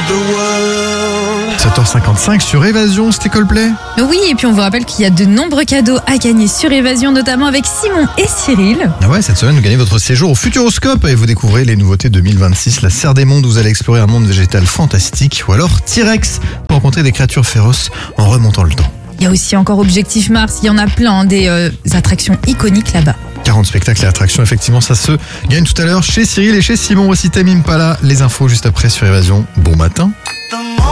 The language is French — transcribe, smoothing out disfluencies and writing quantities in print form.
7h55 sur Évasion, c'était Coldplay. Oui, et puis on vous rappelle qu'il y a de nombreux cadeaux à gagner sur Évasion, notamment avec Simon et Cyril. Ah ouais, cette semaine, vous gagnez votre séjour au Futuroscope et vous découvrez les nouveautés 2026. La Serre des Mondes, vous allez explorer un monde végétal fantastique. Ou alors T-Rex, pour rencontrer des créatures féroces en remontant le temps. Il y a aussi encore Objectif Mars, il y en a plein, des attractions iconiques là-bas. 40 spectacles et attractions, effectivement, ça se gagne tout à l'heure chez Cyril et chez Simon aussi. Tame Impala, les infos juste après sur Évasion. Bon matin.